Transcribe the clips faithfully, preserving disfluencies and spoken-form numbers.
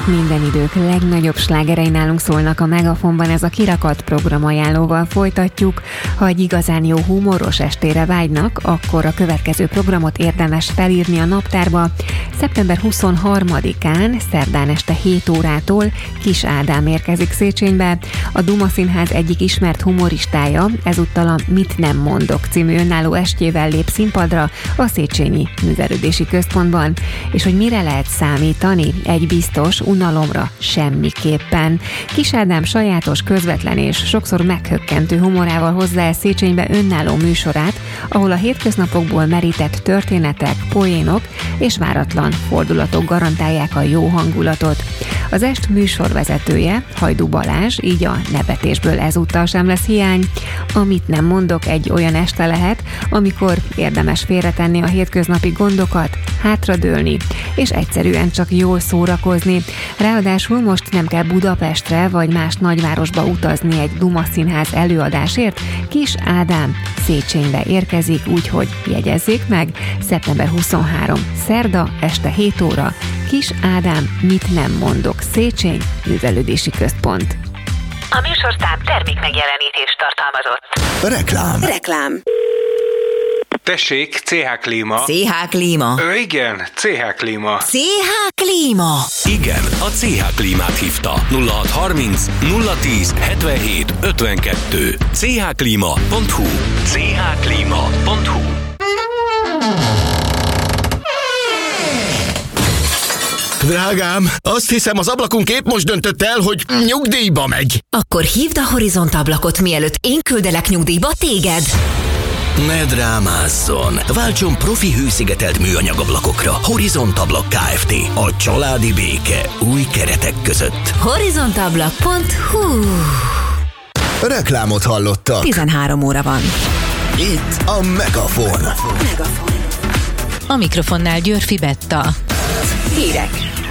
Minden idők legnagyobb slágerei nálunk szólnak a Megafonban, ez a Kirakat programajánlóval folytatjuk. Ha egy igazán jó humoros estére vágynak, akkor a következő programot érdemes felírni a naptárba. szeptember huszonharmadikán, szerdán este hét órától Kis Ádám érkezik Széchenybe. A Duma Színház egyik ismert humoristája ezúttal a Mit nem mondok című önálló estjével lép színpadra a Széchenyi Művelődési Központban. És hogy mire lehet számítani? Egy biztos, unalomra semmiképpen. Kis Ádám sajátos, közvetlen és sokszor meghökkentő humorával hozza el Széchenybe önálló műsorát, ahol a hétköznapokból merített történetek, poénok és váratlan fordulatok garantálják a jó hangulatot. Az est műsorvezetője, Hajdú Balázs, így a nevetésből ezúttal sem lesz hiány. Amit nem mondok, egy olyan este lehet, amikor érdemes félretenni a hétköznapi gondokat, hátradőlni, és egyszerűen csak jól szórakozni. Ráadásul most nem kell Budapestre vagy más nagyvárosba utazni egy Duma Színház előadásért. Kis Ádám Széchenybe érkezik, úgyhogy jegyezzék meg, szeptember huszonharmadika, szerda, este hét óra, Kis Ádám, Mit nem mondok, Szécheny Művelődési Központ. A műsorszám termék megjelenítést tartalmazott. Reklám. Reklám. Tessék, cé há Klíma. cé há Klíma. Ö, igen, cé há Klíma. cé há Klíma. Igen, a cé há Klímát hívta. nulla hat harminc nulla tíz hetvenhét ötvenkettő. cé há klíma pont hu. cé há klíma pont hu. Drágám, azt hiszem, az ablakunk épp most döntött el, hogy nyugdíjba megy. Akkor hívd a Horizont ablakot, mielőtt én küldelek nyugdíjba téged. Ne drámázzon! Váltson profi hőszigetelt műanyagablakokra. Horizont Ablak Kft. A családi béke új keretek között. horizontablak pont hu. Reklámot hallottak. tizenhárom óra van. Itt a Megafon. Megafon. A mikrofonnál Györfi Betta. Hírek.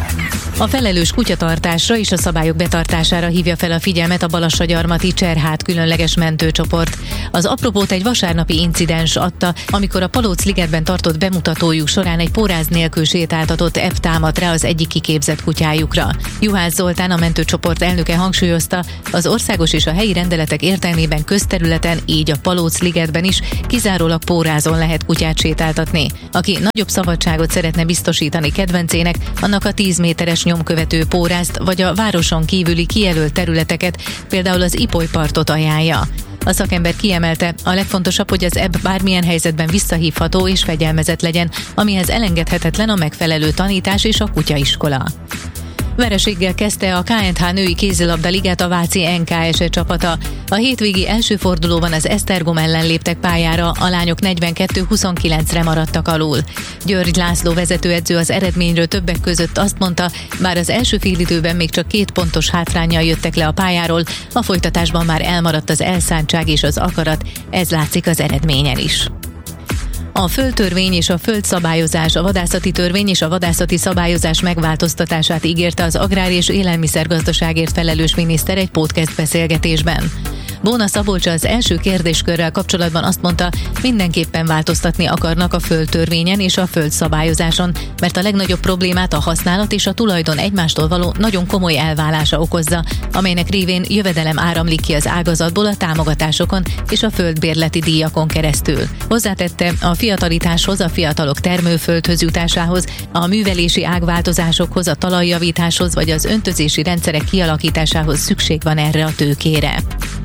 A felelős kutyatartásra és a szabályok betartására hívja fel a figyelmet a Balassagyarmati Cserhát különleges mentőcsoport. Az apropót egy vasárnapi incidens adta, amikor a Palóc-ligetben tartott bemutatójuk során egy póráz nélkül sétáltatott ebb támadt rá az egyik kiképzett kutyájukra. Juhász Zoltán, a mentőcsoport elnöke hangsúlyozta, az országos és a helyi rendeletek értelmében közterületen, így a Palóc-ligetben is kizárólag pórázon lehet kutyát sétáltatni. Aki nagyobb szabadságot szeretne biztosítani kedvencének, annak a tíz méteres nyomkövető pórázt vagy a városon kívüli kijelölt területeket, például az Ipolypartot ajánlja. A szakember kiemelte, a legfontosabb, hogy az ebb bármilyen helyzetben visszahívható és fegyelmezett legyen, amihez elengedhetetlen a megfelelő tanítás és a kutyaiskola. Vereséggel kezdte a ká és há női kézilabda ligát a váci en ká es e csapata. A hétvégi első fordulóban az Esztergom ellen léptek pályára, a lányok negyvenkettő huszonkilencre maradtak alul. György László vezetőedző az eredményről többek között azt mondta, bár az első félidőben még csak két pontos hátránnyal jöttek le a pályáról, a folytatásban már elmaradt az elszántság és az akarat, ez látszik az eredményen is. A földtörvény és a földszabályozás, a vadászati törvény és a vadászati szabályozás megváltoztatását ígérte az agrár- és élelmiszergazdaságért felelős miniszter egy podcast beszélgetésben. Bóna Szabolcs az első kérdéskörrel kapcsolatban azt mondta, mindenképpen változtatni akarnak a földtörvényen és a földszabályozáson, mert a legnagyobb problémát a használat és a tulajdon egymástól való nagyon komoly elválása okozza, amelynek révén jövedelem áramlik ki az ágazatból a támogatásokon és a földbérleti díjakon keresztül. Hozzátette, a fiatalitáshoz, a fiatalok termőföldhöz jutásához, a művelési ágváltozásokhoz, a talajjavításhoz vagy az öntözési rendszerek kialakításához szükség van erre a tőkére.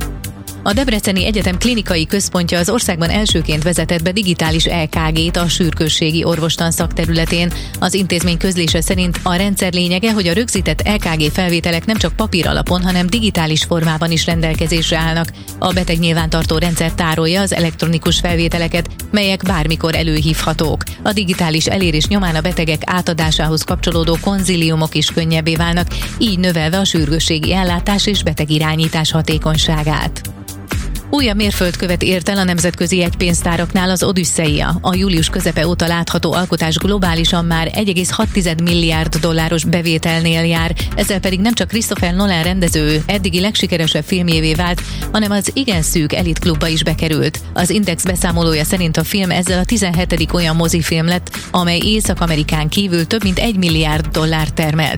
A Debreceni Egyetem klinikai központja az országban elsőként vezetett be digitális é ká gét a sürgősségi orvostan szakterületén. Az intézmény közlése szerint a rendszer lényege, hogy a rögzített é ká gé felvételek nem csak papír alapon, hanem digitális formában is rendelkezésre állnak. A beteg nyilvántartó rendszer tárolja az elektronikus felvételeket, melyek bármikor előhívhatók. A digitális elérés nyomán a betegek átadásához kapcsolódó konzíliumok is könnyebbé válnak, így növelve a sürgősségi ellátás és betegirányítás hatékonyságát. Újabb mérföldkövet ért el a nemzetközi jegypénztáraknál az Odüsszeia. A július közepe óta látható alkotás globálisan már egy egész hat milliárd dolláros bevételnél jár, ezzel pedig nem csak Christopher Nolan rendező eddigi legsikeresebb filmjévé vált, hanem az igen szűk elitklubba is bekerült. Az Index beszámolója szerint a film ezzel a tizenhetedik olyan mozifilm lett, amely Észak-Amerikán kívül több mint egy milliárd dollár termelt.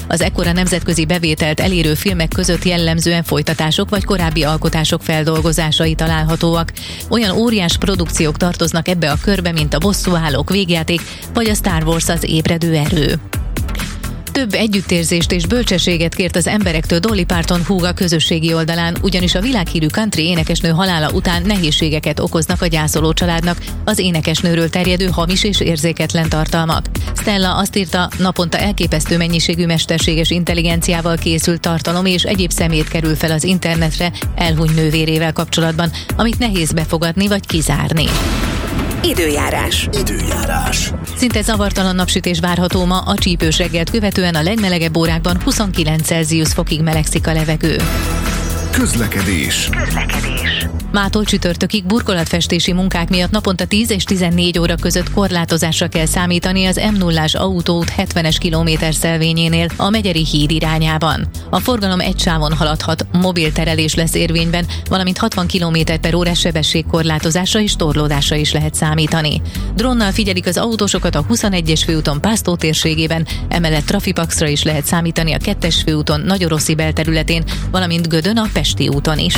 Az ekkora nemzetközi bevételt elérő filmek között jellemzően folytatások vagy korábbi alkotások feldolgozásai találhatóak. Olyan óriás produkciók tartoznak ebbe a körbe, mint a Bosszúállók végjáték vagy a Star Wars az ébredő erő. Több együttérzést és bölcsességet kért az emberektől Dolly Parton húga közösségi oldalán, ugyanis a világhírű country énekesnő halála után nehézségeket okoznak a gyászoló családnak az énekesnőről terjedő hamis és érzéketlen tartalmak. Stella azt írta, naponta elképesztő mennyiségű mesterséges intelligenciával készült tartalom és egyéb szemét kerül fel az internetre elhunyt nővérével kapcsolatban, amit nehéz befogadni vagy kizárni. Időjárás. Időjárás. Szinte zavartalan napsütés várható ma, a csípős reggelt követően a legmelegebb órákban huszonkilenc Celsius fokig melegszik a levegő. Közlekedés. Közlekedés. Mától csütörtökig burkolatfestési munkák miatt naponta tíz és tizennégy óra között korlátozásra kell számítani az M nullás autóút hetvenes kilométer szelvényénél a Megyeri híd irányában. A forgalom egy sávon haladhat, mobil terelés lesz érvényben, valamint hatvan kilométer per órás sebességkorlátozásra és torlódásra is lehet számítani. Drónnal figyelik az autósokat a huszonegyes főúton Pásztó térségében, emellett trafipaxra is lehet számítani a kettes főúton Nagyoroszi belterületén, valamint Gödön a Pesti úton is.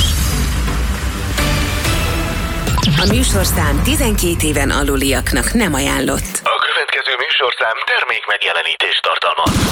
A műsorszám tizenkét éven aluliaknak nem ajánlott. A következő műsorszám termék megjelenítést tartalmaz.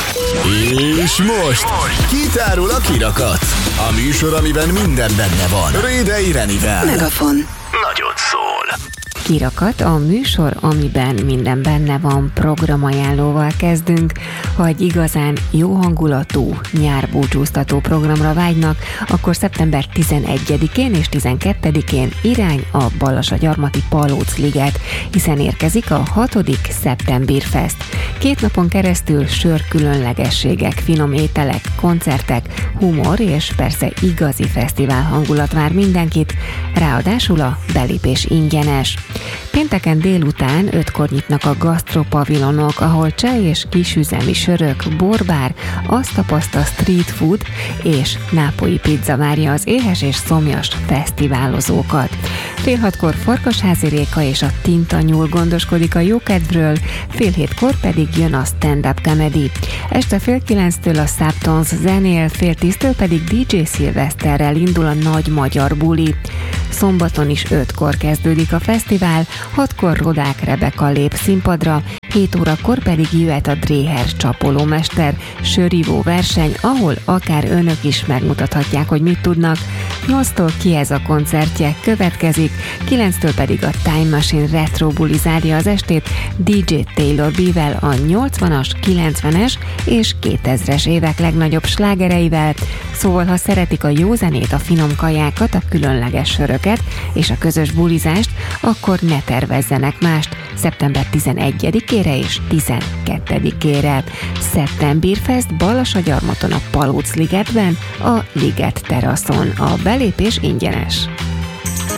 És most kitárul a kirakat. A műsor, amiben minden benne van. Rédei Renivel. Megafon. Nagyot szól. Kirakat, a műsor, amiben minden benne van, programajánlóval kezdünk. Ha egy igazán jó hangulatú nyárbúcsúztató programra vágynak, akkor szeptember tizenegyedikén és tizenkettedikén irány a Balassagyarmati Palóc-liget, hiszen érkezik a hatodik Szeptemberfest. Két napon keresztül sörkülönlegességek, finom ételek, koncertek, humor és persze igazi fesztivál hangulat vár mindenkit, ráadásul a belépés ingyenes. Pénteken délután ötkor nyitnak a gasztropavilonok, ahol csaj és kisüzemi sörök, borbár, asztapaszta street food és nápolyi pizza várja az éhes és szomjas fesztiválozókat. Fél hatkor Farkasházi Réka és a Tinta Nyúl gondoskodik a jókedvről, fél hétkor pedig jön a stand-up comedy. Este fél kilenctől a Subtons zenél, fél tíztől pedig dé dzsé Szilveszterrel indul a nagy magyar buli. Szombaton is ötkor kezdődik a fesztivál, hatkor Rodák Rebeka lép színpadra, hét órakor pedig jöhet a Dréher csapolómester sörívó verseny, ahol akár önök is megmutathatják, hogy mit tudnak. nyolctól ki ez a koncertje következik, kilenctől pedig a Time Machine Retro buli zárja az estét dé dzsé Taylor B-vel, a nyolcvanas, kilencvenes és kétezres évek legnagyobb slágereivel. Szóval, ha szeretik a jó zenét, a finom kajákat, a különleges söröket és a közös bulizást, akkor ne tervezzenek mást szeptember tizenegyedikére és tizenkettedikére. Szeptemberfest Balassagyarmaton a Palóc-ligetben, a Liget teraszon. A belépés ingyenes.